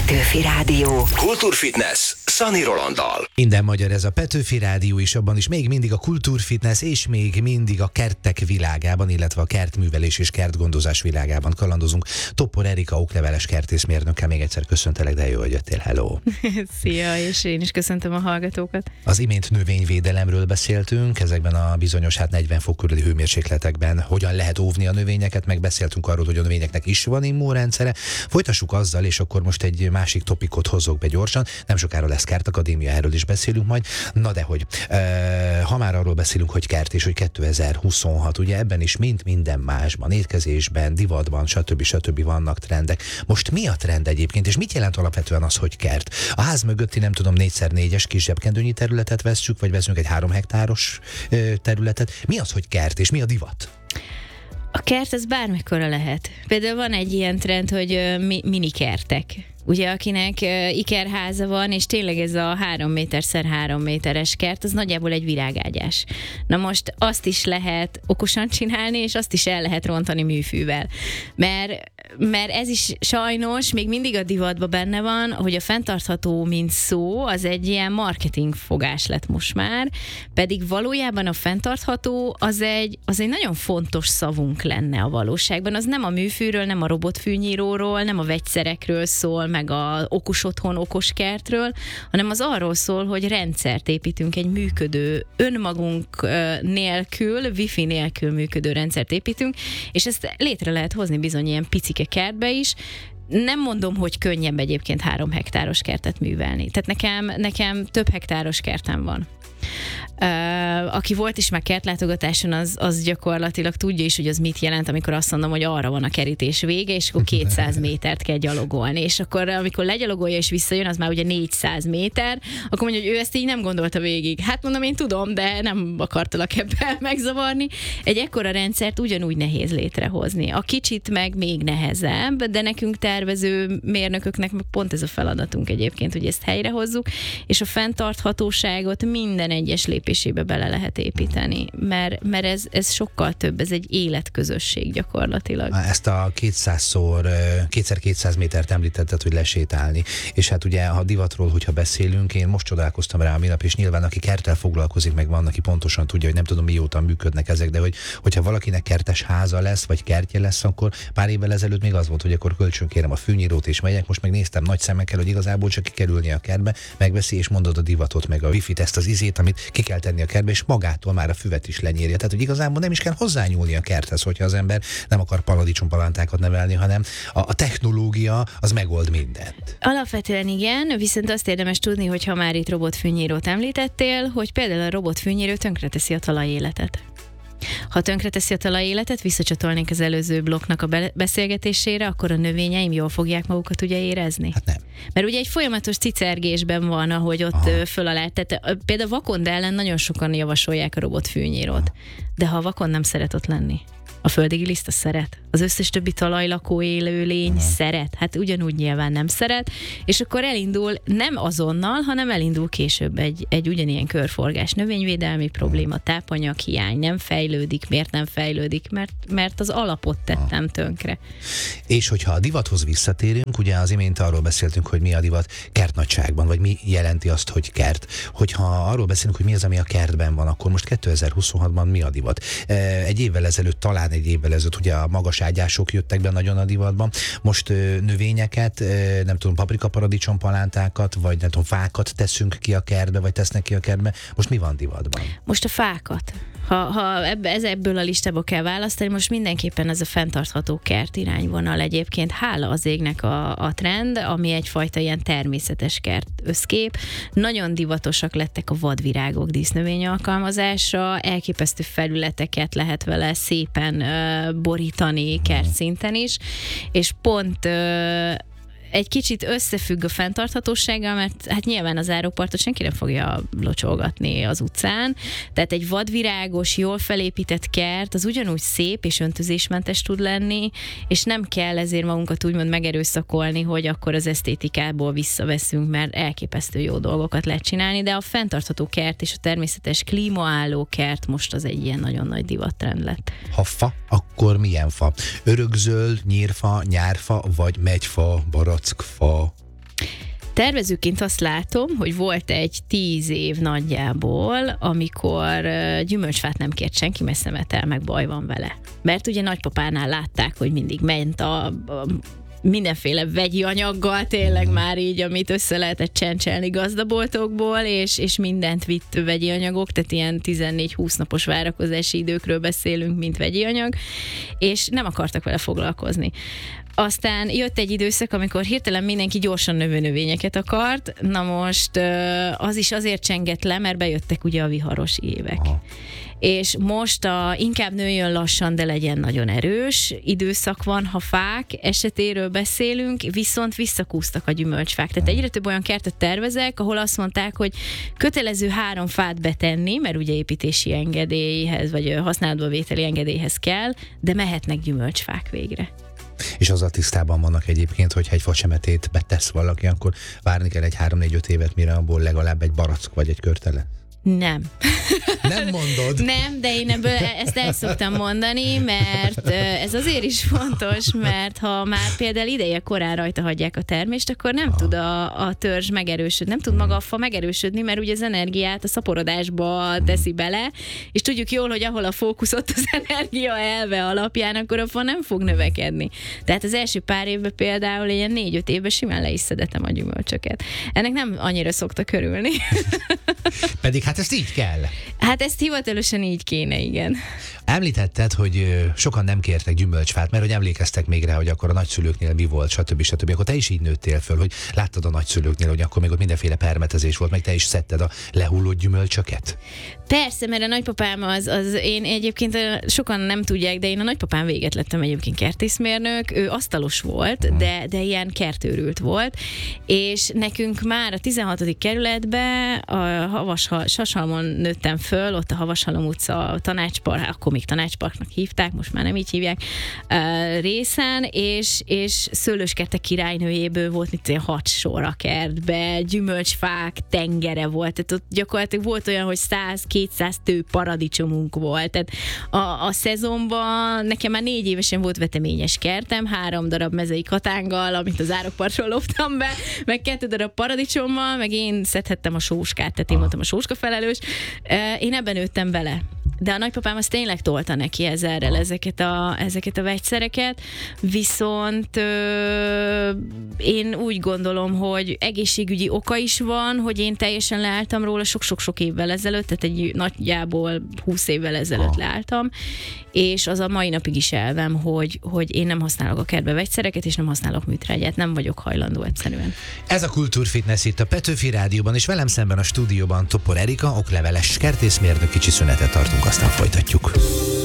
Petőfi Rádió. Kultúrfitness Szani Rolanddal. Minden magyar ez a Petőfi Rádió is, abban is még mindig a kultúrfitness és még mindig a kertek világában, illetve a kertművelés és kertgondozás világában kalandozunk. Topor Erika okleveles kertészmérnökkel még egyszer köszöntelek, de jó, hogy jöttél, hello! Szia, és én is köszöntöm a hallgatókat. Az imént növényvédelemről beszéltünk, ezekben a bizonyos 40 fok körüli hőmérsékletekben hogyan lehet óvni a növényeket, meg beszéltünk arról, hogy a növényeknek is van immunrendszere. Folytassuk azzal, és akkor most egy másik topikot hozok be gyorsan. Nem sokára lesz Kertakadémia, erről is beszélünk majd. Na de hogy, ha már arról beszélünk, hogy kert és hogy 2026, ugye ebben is mint minden másban, étkezésben, divatban, stb. Vannak trendek. Most mi a trend egyébként, és mit jelent alapvetően az, hogy kert? A ház mögötti, nem tudom, 4x4-es kis zsebkendőnyi területet vesszük, vagy veszünk egy 3 hektáros területet. Mi az, hogy kert, és mi a divat? A kert az bármikora lehet. Például van egy ilyen trend, hogy mini kertek. Ugye, akinek ikerháza van, és tényleg ez a 3 méter x 3 méteres kert, az nagyjából egy virágágyás. Na most azt is lehet okosan csinálni, és azt is el lehet rontani műfűvel. Mert ez is sajnos még mindig a divatban benne van, hogy a fenntartható, mint szó, az egy ilyen marketing fogás lett most már, pedig valójában a fenntartható az egy nagyon fontos szavunk lenne a valóságban. Az nem a műfűről, nem a robotfűnyíróról, nem a vegyszerekről szól, meg a okos otthon, okos kertről, hanem az arról szól, hogy rendszert építünk, egy működő, önmagunk nélkül, wifi nélkül működő rendszert építünk, és ezt létre lehet hozni bizony ilyen picike kertbe is. Nem mondom, hogy könnyebb egyébként 3 hektáros kertet művelni. Tehát nekem több hektáros kertem van. Aki volt is már kertlátogatáson, az gyakorlatilag tudja is, hogy az mit jelent, amikor azt mondom, hogy arra van a kerítés vége, és akkor 200 métert kell gyalogolni. És akkor, amikor legyalogolja és visszajön, az már ugye 400 méter, akkor mondja, hogy ő ezt így nem gondolta végig. Hát mondom, én tudom, de nem akartalak ebben megzavarni. Egy ekkora rendszert ugyanúgy nehéz létrehozni. A kicsit meg még nehezebb, de nekünk tervező mérnököknek meg pont ez a feladatunk egyébként, hogy ezt helyrehozzuk, és a fenntarthatóságot minden egyes lépésébe bele lehet építeni, mert ez sokkal több, ez egy életközösség gyakorlatilag. Ezt a 200x200 métert említetted, hogy lesétálni, és hát ugye a divatról, hogyha beszélünk, én most csodálkoztam rá a minap, és nyilván aki kerttel foglalkozik, meg van, aki pontosan tudja, hogy nem tudom mióta működnek ezek, de hogyha valakinek kertes háza lesz, vagy kertje lesz, akkor pár évvel ezelőtt még az volt, hogy akkor kölcsönkérem a fűnyírót és megyek, most meg néztem nagy szemekkel, hogy igazából csak kikerülni a kertbe, megveszi és mondod a divatot, meg a wifi-t, ezt az izét, amit ki kell tenni a kertbe, és magától már a füvet is lenyírja. Tehát, hogy igazából nem is kell hozzányúlni a kerthez, hogyha az ember nem akar paradicsompalántákat nevelni, hanem a technológia az megold mindent. Alapvetően igen, viszont azt érdemes tudni, hogy ha már itt robotfűnyírót említettél, hogy például a robotfűnyíró tönkreteszi a talajéletet. Ha tönkreteszi a talajéletet, visszacsatolnénk az előző blokknak a beszélgetésére, akkor a növényeim jól fogják magukat ugye érezni? Hát nem. Mert ugye egy folyamatos cicergésben van, ahogy ott föl alá. Tehát például vakond ellen nagyon sokan javasolják a robotfűnyírót. De ha a vakond nem szeret ott lenni, a földi giliszt azt szeret. Az összes többi talajlakó élőlény szeret. Hát ugyanúgy nyilván nem szeret, és akkor elindul nem azonnal, hanem elindul később egy ugyanilyen körforgás. Növényvédelmi probléma, tápanyaghiány, nem fejlődik. Miért nem fejlődik? Mert az alapot tettem tönkre. És hogyha a divathoz visszatérünk, ugye az imént arról beszéltünk, hogy mi a divat kertnagyságban, vagy mi jelenti azt, hogy kert. Hogyha arról beszélünk, hogy mi az, ami a kertben van, akkor most 2026-ban mi a divat? Egy évvel ezelőtt, talán egy évvel ezelőtt ugye a magas ágyások jöttek be nagyon a divatban. Most növényeket, nem tudom, paprika paradicsompalántákat, vagy nem tudom, fákat teszünk ki a kertbe, vagy tesznek ki a kertbe. Most mi van divatban? Most a fákat. Ha ebből a listából kell választani, most mindenképpen ez a fenntartható kert irányvonal egyébként. Hála az égnek a trend, ami egyfajta ilyen természetes kert összkép. Nagyon divatosak lettek a vadvirágok dísznövény alkalmazása, elképesztő felületeket lehet vele szépen borítani kertszinten is, és pont egy kicsit összefügg a fenntarthatósággal, mert hát nyilván az árokpartot senki nem fogja locsolgatni az utcán, tehát egy vadvirágos, jól felépített kert, az ugyanúgy szép és öntözésmentes tud lenni, és nem kell ezért magunkat úgymond megerőszakolni, hogy akkor az esztétikából visszaveszünk, mert elképesztő jó dolgokat lehet csinálni, de a fenntartható kert és a természetes klímaálló kert most az egy ilyen nagyon nagy divattrend lett. Ha fa, akkor milyen fa? Örökzöld, nyírfa, nyárfa, vagy megyfa, barackfa? Tervezőként azt látom, hogy volt egy 10 év nagyjából, amikor gyümölcsfát nem kért senki, mert szemetel, meg baj van vele. Mert ugye nagypapánál látták, hogy mindig ment a mindenféle vegyi anyaggal, tényleg már így, amit össze lehetett csencselni gazdaboltokból, és mindent vitt vegyi anyagok, tehát ilyen 14-20 napos várakozási időkről beszélünk, mint vegyi anyag, és nem akartak vele foglalkozni. Aztán jött egy időszak, amikor hirtelen mindenki gyorsan növő növényeket akart, na most az is azért csengett le, mert bejöttek ugye a viharos évek. Aha. És most inkább nőjön lassan, de legyen nagyon erős időszak van, ha fák esetéről beszélünk, viszont visszakúztak a gyümölcsfák. Tehát egyre több olyan kertet tervezek, ahol azt mondták, hogy kötelező 3 fát betenni, mert ugye építési engedélyhez, vagy használatba vételi engedélyhez kell, de mehetnek gyümölcsfák végre. És azzal tisztában vannak egyébként, hogyha egy facsemetét betesz valaki, akkor várni kell egy 3-4-5 évet, mire abból legalább egy barack vagy egy körtele? Nem. Nem mondod? Nem, de én ebből ezt el szoktam mondani, mert ez azért is fontos, mert ha már például ideje korán rajta hagyják a termést, akkor nem tud a törzs megerősödni, nem tud maga a fa megerősödni, mert ugye az energiát a szaporodásba teszi bele, és tudjuk jól, hogy ahol a fókusz ott az energia elve alapján, akkor a fa nem fog növekedni. Tehát az első pár évben például ilyen 4-5 évben simán le is szedetem a gyümölcsöket. Ennek nem annyira szoktak örülni. Pedig hát ezt így kell. Hát ezt hivatalosan így kéne, igen. Említetted, hogy sokan nem kértek gyümölcsfát, mert hogy emlékeztek még rá, hogy akkor a nagyszülőknél mi volt, stb. Akkor te is így nőttél föl, hogy láttad a nagyszülőknél, hogy akkor még ott mindenféle permetezés volt, meg te is szedted a lehullott gyümölcsöket? Persze, mert a nagypapám az én egyébként sokan nem tudják, de én a nagypapám véget lettem egyébként kertészmérnök, ő asztalos volt, de ilyen kertőrült volt, és nekünk már a 16. kerületben a Sashalmon nőttem föl, ott a Havashalom utca Tanácspark, akkor még Tanácsparknak hívták, most már nem így hívják, részen, és szőlőskertek királynőjéből volt mit 6 sor a kertbe, gyümölcsfák tengere volt, tehát ott gyakorlatilag volt olyan, hogy 100-200 tő paradicsomunk volt, tehát a szezonban nekem már 4 évesen volt veteményes kertem, 3 darab mezei katánggal, amit az árokpartról loptam be, meg 2 darab paradicsommal, meg én szedhettem a sóskát, tehát én voltam a sóska felelős, én ebben nőttem bele. De a nagypapám az tényleg tolta neki ezerrel ezeket a vegyszereket, viszont én úgy gondolom, hogy egészségügyi oka is van, hogy én teljesen leálltam róla sok-sok évvel ezelőtt, tehát egy nagyjából 20 évvel ezelőtt leálltam, és az a mai napig is elvem, hogy én nem használok a kertbe vegyszereket, és nem használok műtrágyát, nem vagyok hajlandó egyszerűen. Ez a Kultúrfitness itt a Petőfi Rádióban, és velem szemben a stúdióban Topor Erika, okleveles kertészmérnök, kicsi szünetet tartunk, aztán folytatjuk.